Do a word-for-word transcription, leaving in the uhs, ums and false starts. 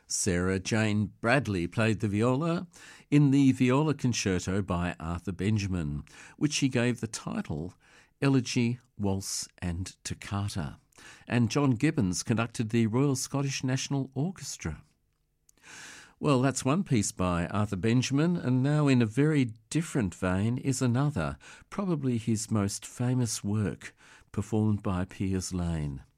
Sarah Jane Bradley played the viola in the Viola Concerto by Arthur Benjamin, which she gave the title Elegy, Waltz and Toccata. And John Gibbons conducted the Royal Scottish National Orchestra. Well, that's one piece by Arthur Benjamin, and now in a very different vein is another, probably his most famous work, performed by Piers Lane.